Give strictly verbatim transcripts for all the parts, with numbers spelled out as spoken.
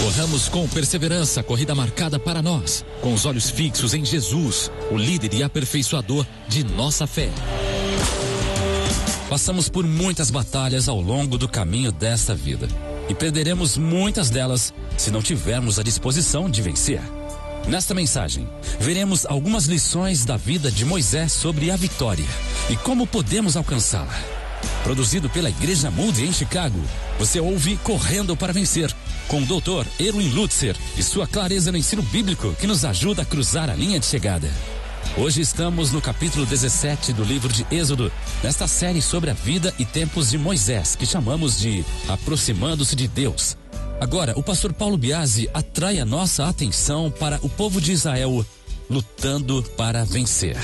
Corramos com perseverança a corrida marcada para nós, com os olhos fixos em Jesus, o líder e aperfeiçoador de nossa fé. Passamos por muitas batalhas ao longo do caminho desta vida e perderemos muitas delas se não tivermos a disposição de vencer. Nesta mensagem, veremos algumas lições da vida de Moisés sobre a vitória e como podemos alcançá-la. Produzido pela Igreja Moody em Chicago, você ouve Correndo para Vencer, com o doutor Erwin Lutzer e sua clareza no ensino bíblico que nos ajuda a cruzar a linha de chegada. Hoje estamos no capítulo dezessete do livro de Êxodo, nesta série sobre a vida e tempos de Moisés, que chamamos de Aproximando-se de Deus. Agora, o pastor Paulo Biasi atrai a nossa atenção para o povo de Israel lutando para vencer.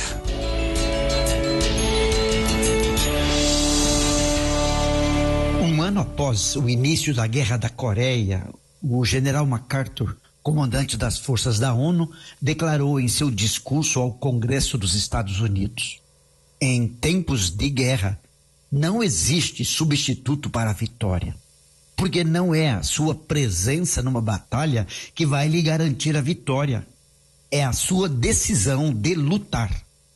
Um ano após o início da Guerra da Coreia, o general MacArthur, comandante das forças da ONU, declarou em seu discurso ao Congresso dos Estados Unidos: em tempos de guerra, não existe substituto para a vitória, porque não é a sua presença numa batalha que vai lhe garantir a vitória. É a sua decisão de lutar,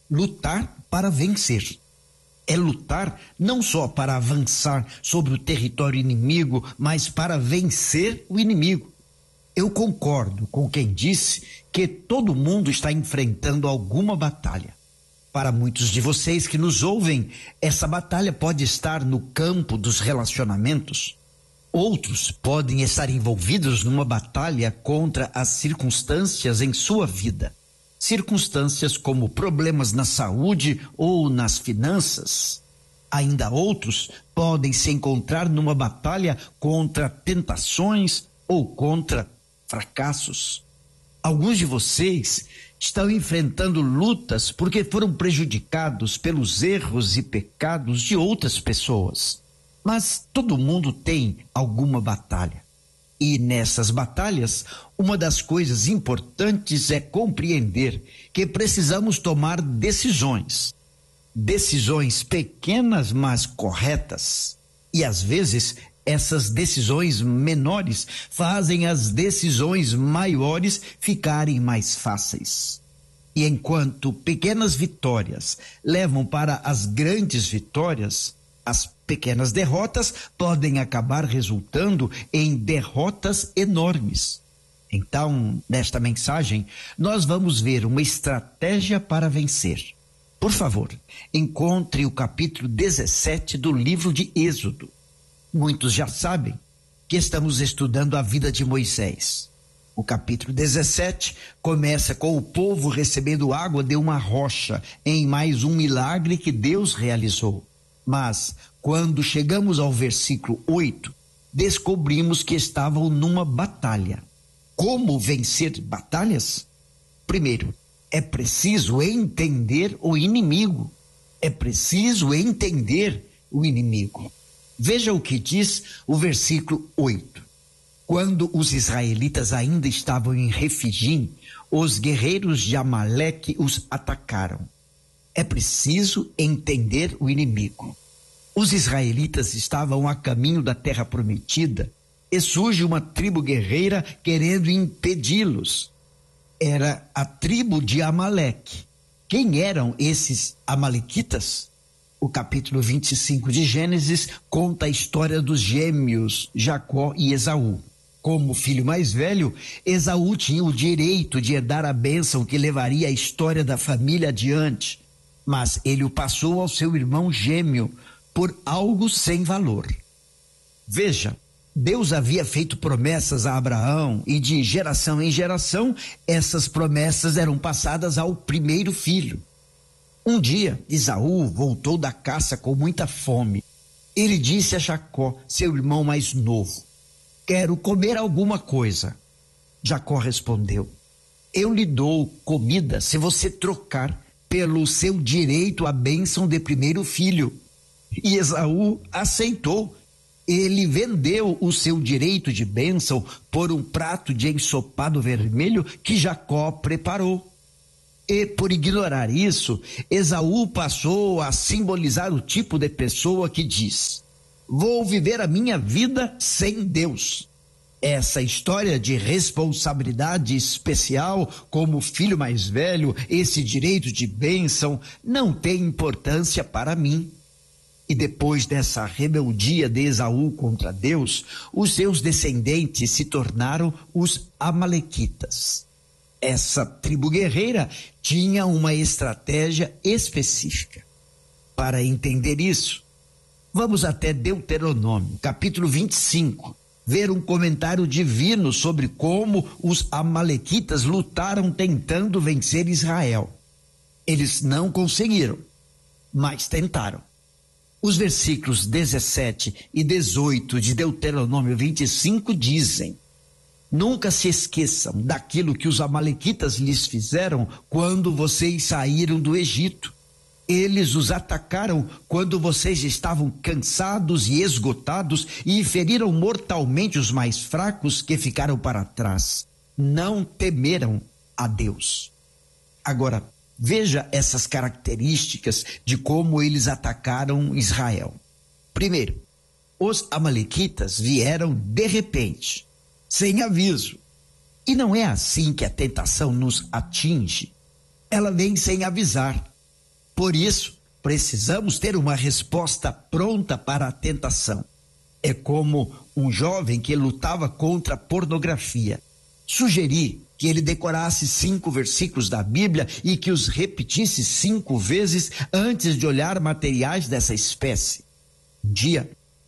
lutar para vencer. É lutar não só para avançar sobre o território inimigo, mas para vencer o inimigo. Eu concordo com quem disse que todo mundo está enfrentando alguma batalha. Para muitos de vocês que nos ouvem, essa batalha pode estar no campo dos relacionamentos. Outros podem estar envolvidos numa batalha contra as circunstâncias em sua vida. Circunstâncias como problemas na saúde ou nas finanças. Ainda outros podem se encontrar numa batalha contra tentações ou contra fracassos. Alguns de vocês estão enfrentando lutas porque foram prejudicados pelos erros e pecados de outras pessoas. Mas todo mundo tem alguma batalha. E nessas batalhas, uma das coisas importantes é compreender que precisamos tomar decisões. Decisões pequenas, mas corretas. E às vezes, essas decisões menores fazem as decisões maiores ficarem mais fáceis. E enquanto pequenas vitórias levam para as grandes vitórias, as pequenas derrotas podem acabar resultando em derrotas enormes. Então, nesta mensagem, nós vamos ver uma estratégia para vencer. Por favor, encontre o capítulo dezessete do livro de Êxodo. Muitos já sabem que estamos estudando a vida de Moisés. O capítulo dezessete começa com o povo recebendo água de uma rocha em mais um milagre que Deus realizou. Mas, quando chegamos ao versículo oito, descobrimos que estavam numa batalha. Como vencer batalhas? Primeiro, é preciso entender o inimigo. É preciso entender o inimigo. Veja o que diz o versículo oito. Quando os israelitas ainda estavam em Refidim, os guerreiros de Amaleque os atacaram. É preciso entender o inimigo. Os israelitas estavam a caminho da terra prometida e surge uma tribo guerreira querendo impedi-los. Era a tribo de Amaleque. Quem eram esses amalequitas? O capítulo vinte e cinco de Gênesis conta a história dos gêmeos Jacó e Esaú. Como filho mais velho, Esaú tinha o direito de herdar a bênção que levaria a história da família adiante, mas ele o passou ao seu irmão gêmeo por algo sem valor. Veja, Deus havia feito promessas a Abraão e de geração em geração essas promessas eram passadas ao primeiro filho. Um dia, Esaú voltou da caça com muita fome. Ele disse a Jacó, seu irmão mais novo: quero comer alguma coisa. Jacó respondeu: eu lhe dou comida se você trocar pelo seu direito à bênção de primeiro filho. E Esaú aceitou. Ele vendeu o seu direito de bênção por um prato de ensopado vermelho que Jacó preparou. E por ignorar isso, Esaú passou a simbolizar o tipo de pessoa que diz: vou viver a minha vida sem Deus. Essa história de responsabilidade especial como filho mais velho, esse direito de bênção, não tem importância para mim. E depois dessa rebeldia de Esaú contra Deus, os seus descendentes se tornaram os amalequitas. Essa tribo guerreira tinha uma estratégia específica. Para entender isso, vamos até Deuteronômio, capítulo vinte e cinco, ver um comentário divino sobre como os amalequitas lutaram tentando vencer Israel. Eles não conseguiram, mas tentaram. Os versículos dezessete e dezoito de Deuteronômio vinte e cinco dizem: nunca se esqueçam daquilo que os amalequitas lhes fizeram quando vocês saíram do Egito. Eles os atacaram quando vocês estavam cansados e esgotados e feriram mortalmente os mais fracos que ficaram para trás. Não temeram a Deus. Agora, veja essas características de como eles atacaram Israel. Primeiro, os amalequitas vieram de repente, sem aviso. E não é assim que a tentação nos atinge. Ela vem sem avisar. Por isso, precisamos ter uma resposta pronta para a tentação. É como um jovem que lutava contra a pornografia. Sugeri que ele decorasse cinco versículos da Bíblia e que os repetisse cinco vezes antes de olhar materiais dessa espécie. Um dia,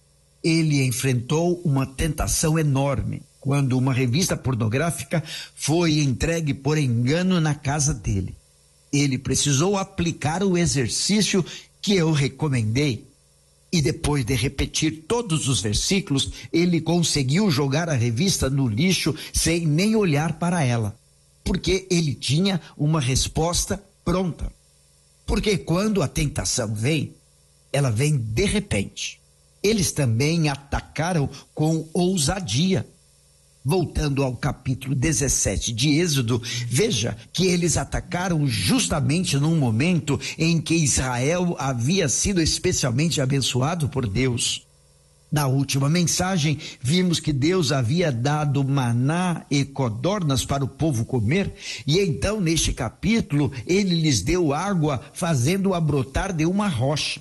ele enfrentou uma tentação enorme quando uma revista pornográfica foi entregue por engano na casa dele. Ele precisou aplicar o exercício que eu recomendei. E depois de repetir todos os versículos, ele conseguiu jogar a revista no lixo sem nem olhar para ela. Porque ele tinha uma resposta pronta. Porque quando a tentação vem, ela vem de repente. Eles também atacaram com ousadia. Voltando ao capítulo dezessete de Êxodo, veja que eles atacaram justamente num momento em que Israel havia sido especialmente abençoado por Deus. Na última mensagem, vimos que Deus havia dado maná e codornas para o povo comer, e então neste capítulo ele lhes deu água, fazendo-a brotar de uma rocha.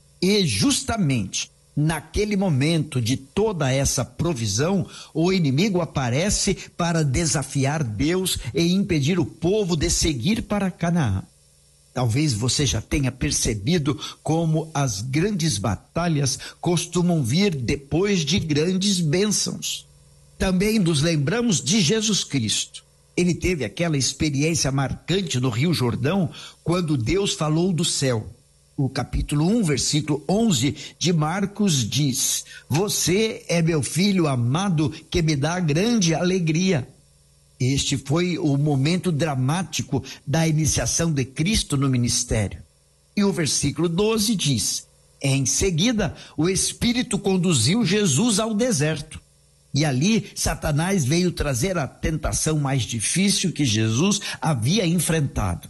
E justamente naquele momento de toda essa provisão, o inimigo aparece para desafiar Deus e impedir o povo de seguir para Canaã. Talvez você já tenha percebido como as grandes batalhas costumam vir depois de grandes bênçãos. Também nos lembramos de Jesus Cristo. Ele teve aquela experiência marcante no Rio Jordão, quando Deus falou do céu. O capítulo um, versículo onze de Marcos diz: você é meu filho amado, que me dá grande alegria. Este foi o momento dramático da iniciação de Cristo no ministério. E o versículo doze diz: em seguida, o Espírito conduziu Jesus ao deserto. E ali, Satanás veio trazer a tentação mais difícil que Jesus havia enfrentado.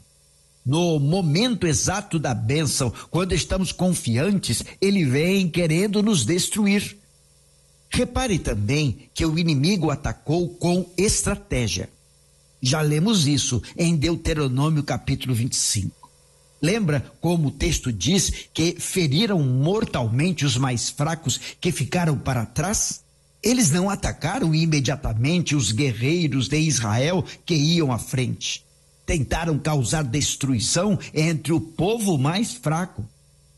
No momento exato da bênção, quando estamos confiantes, ele vem querendo nos destruir. Repare também que o inimigo atacou com estratégia. Já lemos isso em Deuteronômio capítulo vinte e cinco. Lembra como o texto diz que feriram mortalmente os mais fracos que ficaram para trás? Eles não atacaram imediatamente os guerreiros de Israel que iam à frente. Tentaram causar destruição entre o povo mais fraco.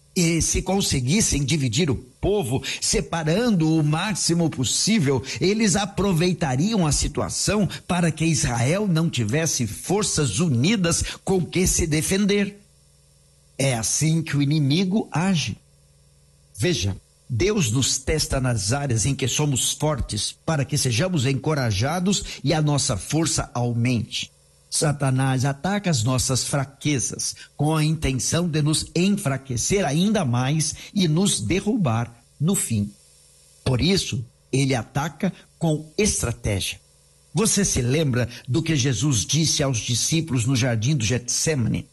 E se conseguissem dividir o povo, separando o máximo possível, eles aproveitariam a situação para que Israel não tivesse forças unidas com que se defender. É assim que o inimigo age. Veja, Deus nos testa nas áreas em que somos fortes, para que sejamos encorajados e a nossa força aumente. Satanás ataca as nossas fraquezas com a intenção de nos enfraquecer ainda mais e nos derrubar no fim. Por isso, ele ataca com estratégia. Você se lembra do que Jesus disse aos discípulos no jardim do Getsêmani?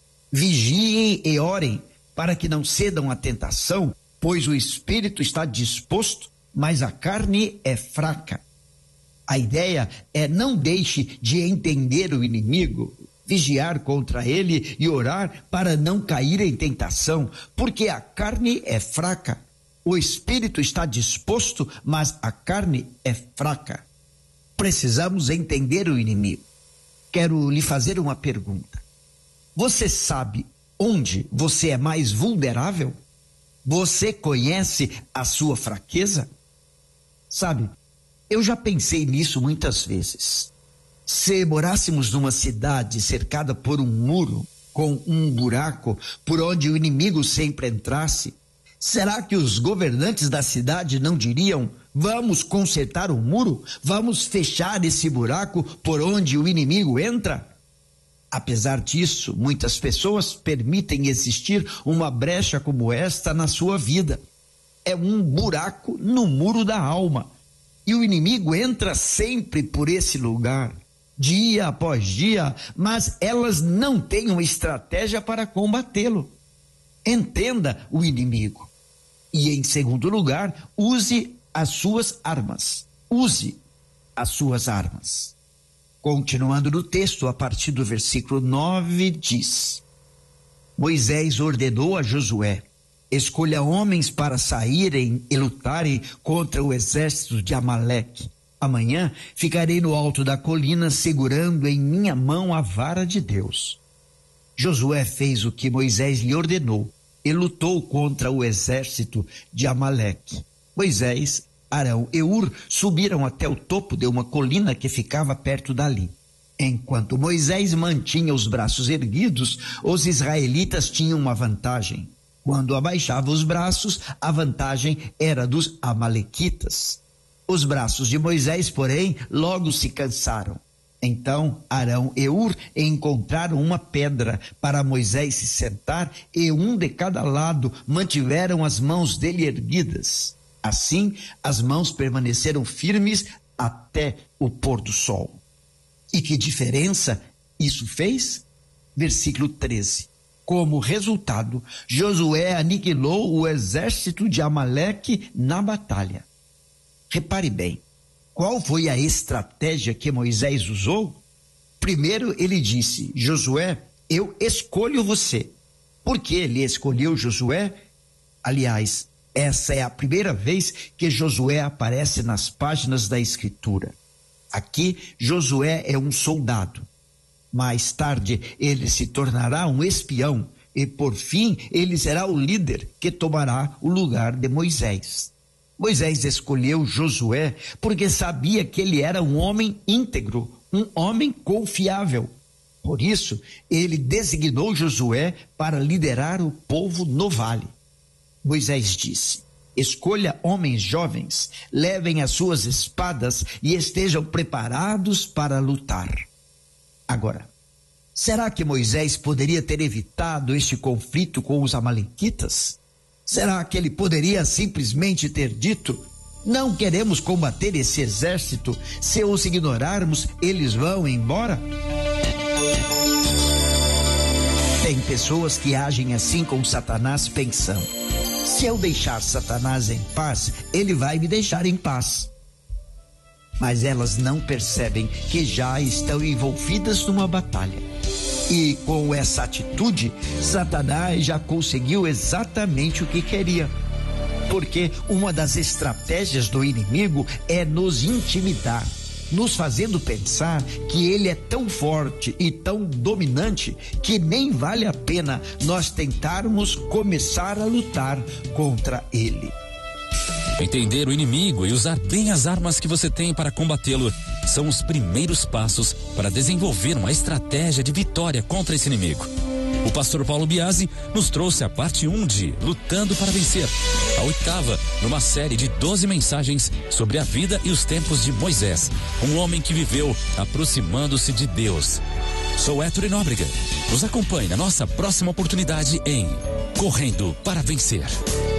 Vigiem e orem para que não cedam à tentação, pois o espírito está disposto, mas a carne é fraca. A ideia é não deixe de entender o inimigo, vigiar contra ele e orar para não cair em tentação, porque a carne é fraca. O espírito está disposto, mas a carne é fraca. Precisamos entender o inimigo. Quero lhe fazer uma pergunta. Você sabe onde você é mais vulnerável? Você conhece a sua fraqueza? Sabe, eu já pensei nisso muitas vezes. Se morássemos numa cidade cercada por um muro, com um buraco por onde o inimigo sempre entrasse, será que os governantes da cidade não diriam: vamos consertar o muro? Vamos fechar esse buraco por onde o inimigo entra? Apesar disso, muitas pessoas permitem existir uma brecha como esta na sua vida. É um buraco no muro da alma. E o inimigo entra sempre por esse lugar, dia após dia, mas elas não têm uma estratégia para combatê-lo. Entenda o inimigo. E, em segundo lugar, use as suas armas. Use as suas armas. Continuando no texto, a partir do versículo nove, diz: Moisés ordenou a Josué: escolha homens para saírem e lutarem contra o exército de Amaleque. Amanhã ficarei no alto da colina segurando em minha mão a vara de Deus. Josué fez o que Moisés lhe ordenou e lutou contra o exército de Amaleque. Moisés, Arão e Ur subiram até o topo de uma colina que ficava perto dali. Enquanto Moisés mantinha os braços erguidos, os israelitas tinham uma vantagem. Quando abaixava os braços, a vantagem era dos amalequitas. Os braços de Moisés, porém, logo se cansaram. Então Arão e Ur encontraram uma pedra para Moisés se sentar e um de cada lado mantiveram as mãos dele erguidas. Assim, as mãos permaneceram firmes até o pôr do sol. E que diferença isso fez? Versículo treze. Como resultado, Josué aniquilou o exército de Amaleque na batalha. Repare bem, qual foi a estratégia que Moisés usou? Primeiro ele disse: Josué, eu escolho você. Por que ele escolheu Josué? Aliás, essa é a primeira vez que Josué aparece nas páginas da Escritura. Aqui, Josué é um soldado. Mais tarde, ele se tornará um espião e, por fim, ele será o líder que tomará o lugar de Moisés. Moisés escolheu Josué porque sabia que ele era um homem íntegro, um homem confiável. Por isso, ele designou Josué para liderar o povo no vale. Moisés disse: escolha homens jovens, levem as suas espadas e estejam preparados para lutar. Agora, será que Moisés poderia ter evitado este conflito com os amalequitas? Será que ele poderia simplesmente ter dito: não queremos combater esse exército, se os ignorarmos, eles vão embora? Tem pessoas que agem assim com Satanás pensando: se eu deixar Satanás em paz, ele vai me deixar em paz. Mas elas não percebem que já estão envolvidas numa batalha. E com essa atitude, Satanás já conseguiu exatamente o que queria. Porque uma das estratégias do inimigo é nos intimidar, nos fazendo pensar que ele é tão forte e tão dominante que nem vale a pena nós tentarmos começar a lutar contra ele. Entender o inimigo e usar bem as armas que você tem para combatê-lo são os primeiros passos para desenvolver uma estratégia de vitória contra esse inimigo. O pastor Paulo Biasi nos trouxe a parte um de Lutando para Vencer, a oitava numa série de doze mensagens sobre a vida e os tempos de Moisés, um homem que viveu aproximando-se de Deus. Sou Héctor Nóbrega. Nos acompanhe na nossa próxima oportunidade em Correndo para Vencer.